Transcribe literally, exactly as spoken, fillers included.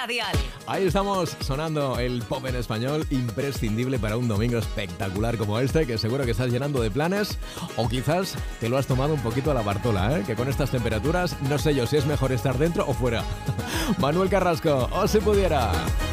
Dial. Ahí estamos sonando el pop en español, imprescindible para un domingo espectacular como este, que seguro que estás llenando de planes, o quizás te lo has tomado un poquito a la Bartola, ¿eh? Que con estas temperaturas no sé yo si es mejor estar dentro o fuera. Manuel Carrasco, o si pudiera.